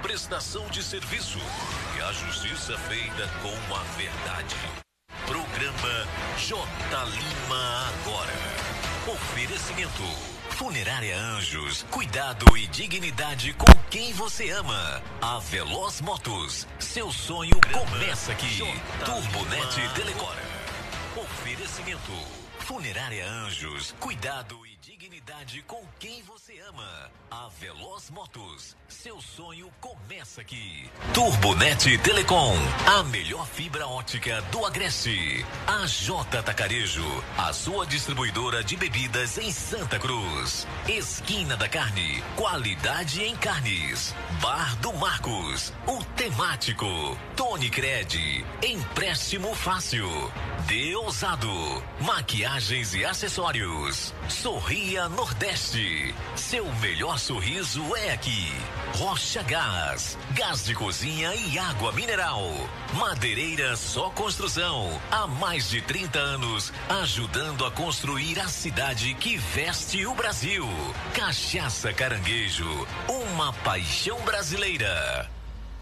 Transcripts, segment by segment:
prestação de serviço e a justiça feita com a verdade. Programa J. Lima Agora. Oferecimento: Funerária Anjos, cuidado e dignidade com quem você ama. A Veloz Motos, seu sonho começa aqui. Turbonet Telecora. Oferecimento: Funerária Anjos, cuidado e dignidade com quem você ama. A Veloz Motos, seu sonho começa aqui. Turbonet Telecom, a melhor fibra ótica do Agreste. A J Tacarejo, a sua distribuidora de bebidas em Santa Cruz. Esquina da Carne, qualidade em carnes. Bar do Marcos, o temático. Tony Cred, empréstimo fácil. Deusado, maquiagens e acessórios. Sorria Nordeste, seu melhor sorriso é aqui. Rocha Gás, gás de cozinha e água mineral. Madeireira Só Construção, há mais de 30 anos, ajudando a construir a cidade que veste o Brasil. Cachaça Caranguejo, uma paixão brasileira.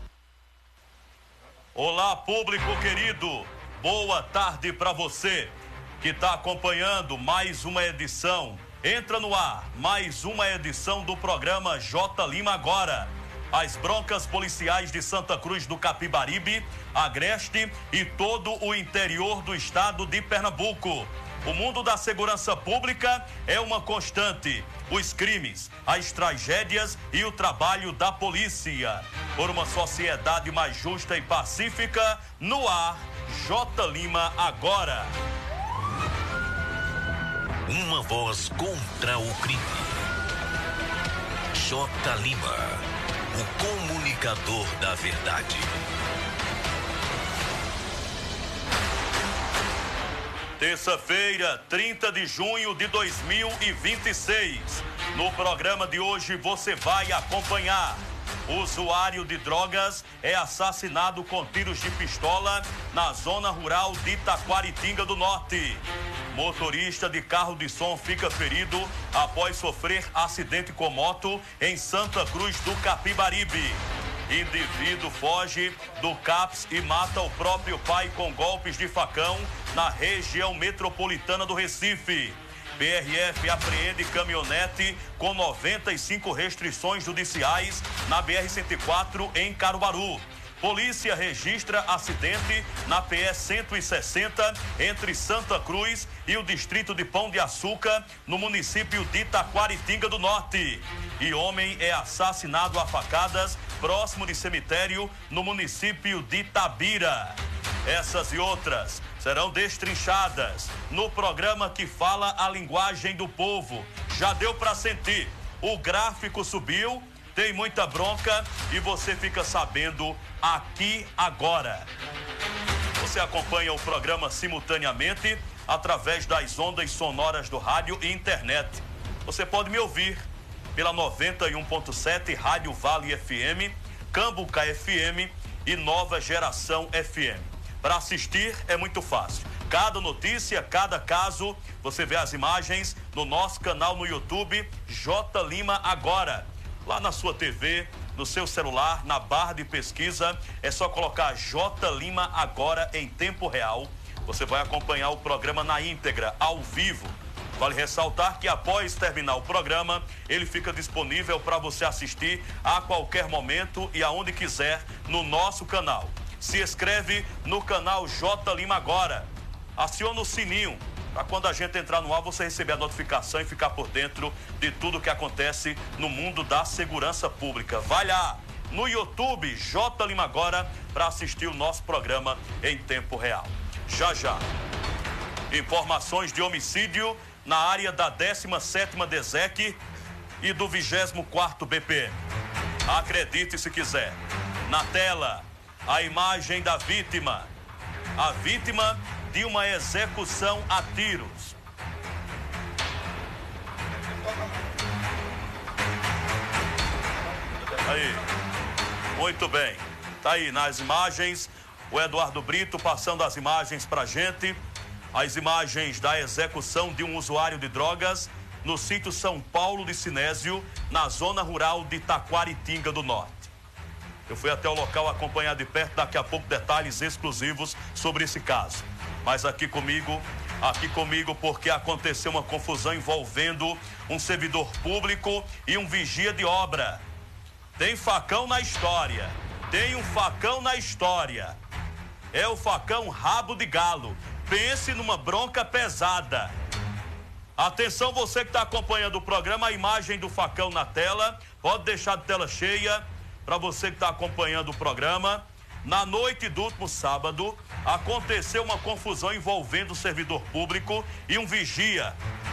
Olá, público querido, boa tarde para você que está acompanhando mais uma edição. Entra no ar mais uma edição do programa J. Lima Agora. As broncas policiais de Santa Cruz do Capibaribe, Agreste e todo o interior do estado de Pernambuco. O mundo da segurança pública é uma constante. Os crimes, as tragédias e o trabalho da polícia. Por uma sociedade mais justa e pacífica, no ar, J. Lima Agora. Uma voz contra o crime. J. Lima, o comunicador da verdade. Terça-feira, 30 de junho de 2026. No programa de hoje você vai acompanhar: usuário de drogas é assassinado com tiros de pistola na zona rural de Taquaritinga do Norte. Motorista de carro de som fica ferido após sofrer acidente com moto em Santa Cruz do Capibaribe. Indivíduo foge do CAPS e mata o próprio pai com golpes de facão na região metropolitana do Recife. PRF apreende caminhonete com 95 restrições judiciais na BR-104 em Caruaru. Polícia registra acidente na PE-160 entre Santa Cruz e o distrito de Pão de Açúcar, no município de Taquaritinga do Norte. E homem é assassinado a facadas próximo de cemitério no município de Itabira. Essas e outras serão destrinchadas no programa que fala a linguagem do povo. Já deu para sentir, o gráfico subiu, tem muita bronca e você fica sabendo aqui agora. Você acompanha o programa simultaneamente através das ondas sonoras do rádio e internet. Você pode me ouvir pela 91.7 Rádio Vale FM, Cambuca FM e Nova Geração FM. Para assistir é muito fácil. Cada notícia, cada caso, você vê as imagens no nosso canal no YouTube, J. Lima Agora. Lá na sua TV, no seu celular, na barra de pesquisa, é só colocar J. Lima Agora em tempo real. Você vai acompanhar o programa na íntegra, ao vivo. Vale ressaltar que após terminar o programa, ele fica disponível para você assistir a qualquer momento e aonde quiser no nosso canal. Se inscreve no canal J. Lima Agora. Aciona o sininho para quando a gente entrar no ar você receber a notificação e ficar por dentro de tudo que acontece no mundo da segurança pública. Vai lá no YouTube J. Lima Agora para assistir o nosso programa em tempo real. Já já. Informações de homicídio na área da 17ª DESEC e do 24º BPM. Acredite se quiser. Na tela, a imagem da vítima. A vítima de uma execução a tiros. Aí, muito bem. Tá aí nas imagens, o Eduardo Brito passando as imagens pra gente. As imagens da execução de um usuário de drogas no sítio São Paulo de Sinésio, na zona rural de Taquaritinga do Norte. Eu fui até o local acompanhar de perto, daqui a pouco detalhes exclusivos sobre esse caso. Mas aqui comigo porque aconteceu uma confusão envolvendo um servidor público e um vigia de obra. Tem facão na história, tem um facão na história. É o facão rabo de galo. Pense numa bronca pesada. Atenção, você que está acompanhando o programa, a imagem do facão na tela, pode deixar de tela cheia. Para você que está acompanhando o programa, na noite do último sábado, aconteceu uma confusão envolvendo o servidor público e um vigia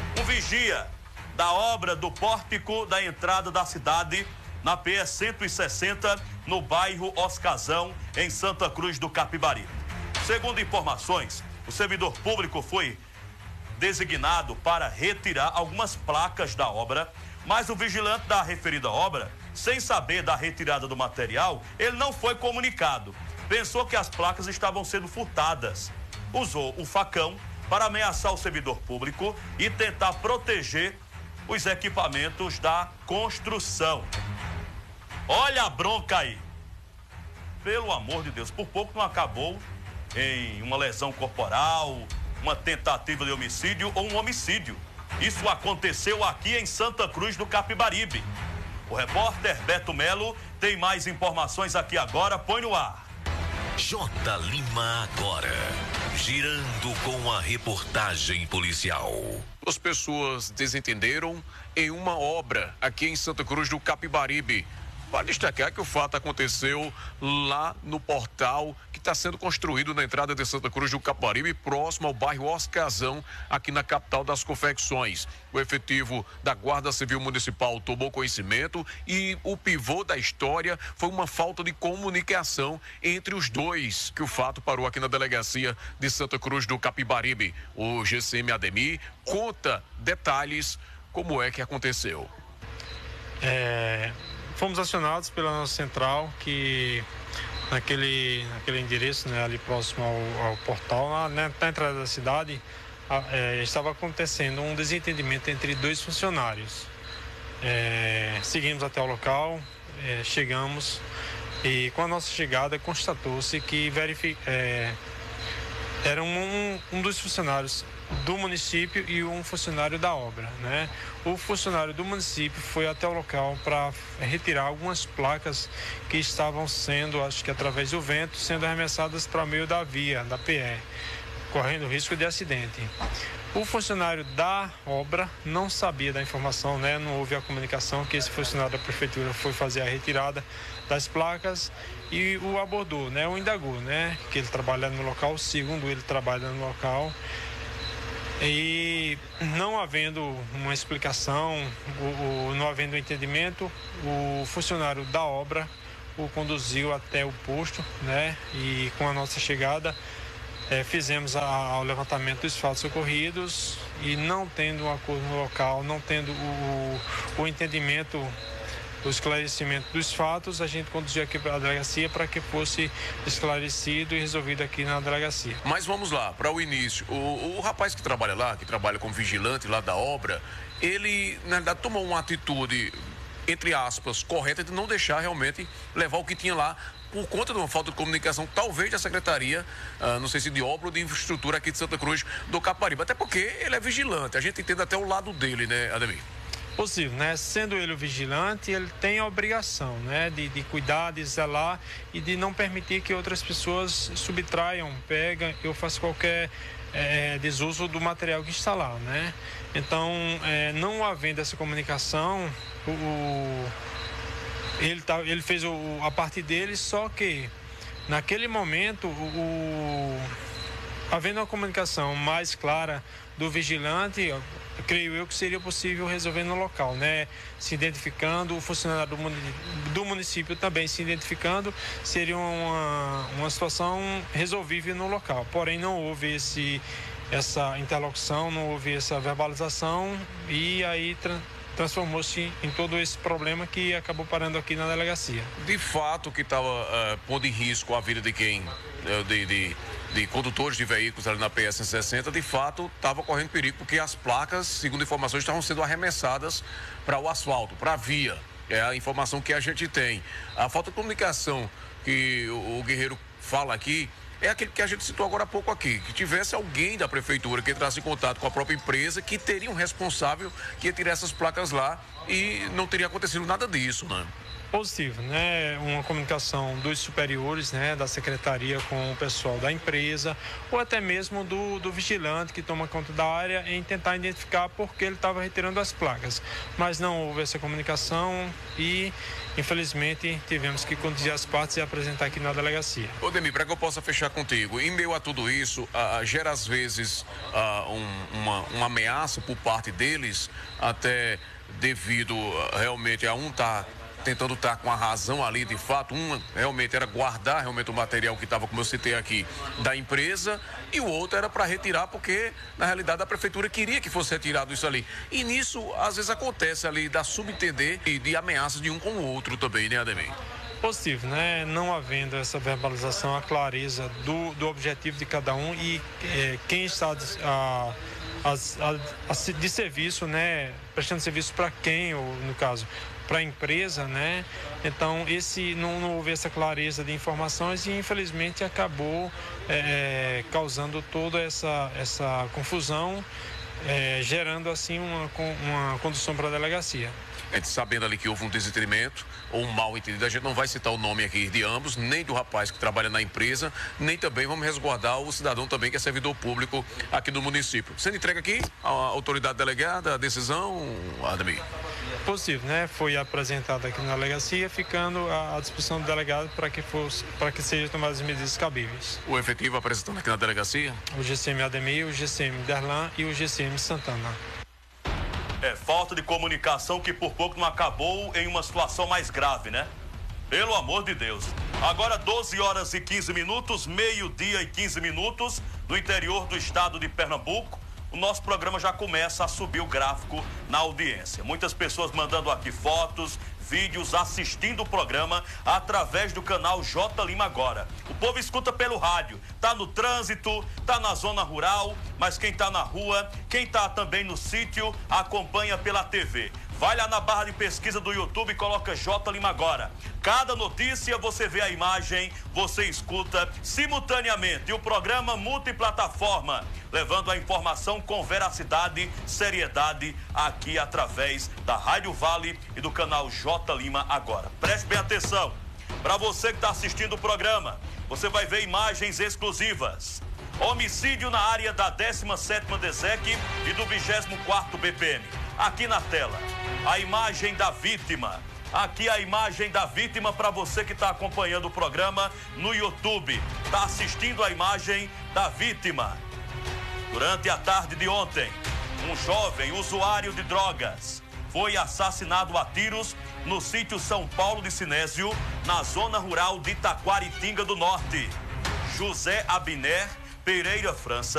da obra do pórtico da entrada da cidade, na PE 160, no bairro Oscazão, em Santa Cruz do Capibaribe. Segundo informações, o servidor público foi designado para retirar algumas placas da obra, mas o vigilante da referida obra, sem saber da retirada do material, ele não foi comunicado. Pensou que as placas estavam sendo furtadas. Usou o facão para ameaçar o servidor público e tentar proteger os equipamentos da construção. Olha a bronca aí. Pelo amor de Deus, por pouco não acabou em uma lesão corporal, uma tentativa de homicídio ou um homicídio. Isso aconteceu aqui em Santa Cruz do Capibaribe. O repórter Beto Melo tem mais informações aqui agora, põe no ar. J. Lima agora, girando com a reportagem policial. As pessoas desentenderam em uma obra aqui em Santa Cruz do Capibaribe. Vale destacar que o fato aconteceu lá no portal que está sendo construído na entrada de Santa Cruz do Capibaribe, próximo ao bairro Oscazão, aqui na capital das confecções. O efetivo da Guarda Civil Municipal tomou conhecimento e o pivô da história foi uma falta de comunicação entre os dois, que o fato parou aqui na delegacia de Santa Cruz do Capibaribe. O GCM Ademir conta detalhes como é que aconteceu. Fomos acionados pela nossa central, que naquele endereço, né, ali próximo ao portal, na entrada da cidade, estava acontecendo um desentendimento entre dois funcionários. Seguimos até o local, chegamos e com a nossa chegada constatou-se que era um dos funcionários do município e um funcionário da obra, né? O funcionário do município foi até o local para retirar algumas placas que estavam sendo, acho que através do vento, sendo arremessadas para o meio da via, da PE, correndo risco de acidente. O funcionário da obra não sabia da informação, né? Não houve a comunicação que esse funcionário da prefeitura foi fazer a retirada das placas e o abordou, né? O indagou, né? Que ele trabalha no local, segundo ele trabalha no local. E não havendo uma explicação, não havendo entendimento, o funcionário da obra o conduziu até o posto, né? E com a nossa chegada fizemos o levantamento dos fatos ocorridos e não tendo um acordo no local, não tendo o entendimento, o esclarecimento dos fatos, a gente conduziu aqui para a delegacia para que fosse esclarecido e resolvido aqui na delegacia. Mas vamos lá, para o início. O rapaz que trabalha lá, que trabalha como vigilante lá da obra, ele, na verdade, tomou uma atitude, entre aspas, correta de não deixar realmente levar o que tinha lá por conta de uma falta de comunicação, talvez da Secretaria, não sei se de obra ou de infraestrutura aqui de Santa Cruz do Capibaribe. Até porque ele é vigilante, a gente entende até o lado dele, né, Ademir? Possível, né? Sendo ele o vigilante, ele tem a obrigação, né? De cuidar, de zelar e de não permitir que outras pessoas subtraiam, pegam ou façam qualquer desuso do material que está lá, né? Então, não havendo essa comunicação, ele fez a parte dele, só que naquele momento, havendo uma comunicação mais clara do vigilante, creio eu que seria possível resolver no local, né? Se identificando, o funcionário do município também se identificando, seria uma situação resolvível no local. Porém, não houve essa interlocução, não houve essa verbalização e aí transformou-se em todo esse problema que acabou parando aqui na delegacia. De fato, que estava pondo em risco a vida de quem, de condutores de veículos ali na PE 160, de fato estava correndo perigo porque as placas, segundo informações, estavam sendo arremessadas para o asfalto, para a via. É a informação que a gente tem. A falta de comunicação que o Guerreiro fala aqui é aquele que a gente citou agora há pouco aqui, que tivesse alguém da prefeitura que entrasse em contato com a própria empresa, que teria um responsável que ia tirar essas placas lá e não teria acontecido nada disso, né? Positivo, né? Uma comunicação dos superiores, né? Da secretaria com o pessoal da empresa ou até mesmo do vigilante que toma conta da área em tentar identificar por que ele estava retirando as placas. Mas não houve essa comunicação e, infelizmente, tivemos que conduzir as partes e apresentar aqui na delegacia. Ô, Demir, para que eu possa fechar contigo, em meio a tudo isso, gera às vezes uma ameaça por parte deles, até devido realmente a um estar tentando estar com a razão ali, de fato, realmente era guardar realmente o material que estava, como eu citei aqui, da empresa, e o outro era para retirar, porque na realidade a prefeitura queria que fosse retirado isso ali. E nisso, às vezes acontece ali, da subentender e de ameaças de um com o outro também, né, Ademir? Positivo, né? Não havendo essa verbalização, a clareza do objetivo de cada um e quem está de serviço, né? Prestando serviço para quem, ou no caso, para a empresa, né? Então, não houve essa clareza de informações e, infelizmente, acabou causando toda essa confusão, gerando, assim, uma condução para a delegacia. A gente sabendo ali que houve um desentendimento ou um mal entendido, a gente não vai citar o nome aqui de ambos, nem do rapaz que trabalha na empresa, nem também vamos resguardar o cidadão também que é servidor público aqui do município. Sendo entregue aqui à autoridade delegada, a decisão, Ademir? Positivo, né? Foi apresentado aqui na delegacia, ficando à disposição do delegado para que sejam tomadas as medidas cabíveis. O efetivo apresentando aqui na delegacia? O GCM Ademir, o GCM Derlan e o GCM Santana. Falta de comunicação que por pouco não acabou em uma situação mais grave, né? Pelo amor de Deus. Agora 12 horas e 15 minutos, meio-dia e 15 minutos, no interior do estado de Pernambuco. O nosso programa já começa a subir o gráfico na audiência. Muitas pessoas mandando aqui fotos, vídeos, assistindo o programa através do canal J Lima Agora. O povo escuta pelo rádio, tá no trânsito, tá na zona rural, mas quem tá na rua, quem tá também no sítio, acompanha pela TV. Vai lá na barra de pesquisa do YouTube e coloca J Lima Agora. Cada notícia você vê a imagem, você escuta simultaneamente. E o programa multiplataforma, levando a informação com veracidade, seriedade, aqui através da Rádio Vale e do canal J Lima Agora. Preste bem atenção. Para você que está assistindo o programa, você vai ver imagens exclusivas. Homicídio na área da 17ª DESEC e do 24º BPM. Aqui na tela, a imagem da vítima. Aqui a imagem da vítima para você que está acompanhando o programa no YouTube. Está assistindo a imagem da vítima. Durante a tarde de ontem, um jovem usuário de drogas foi assassinado a tiros no sítio São Paulo de Sinésio, na zona rural de Taquaritinga do Norte. José Abner Pereira França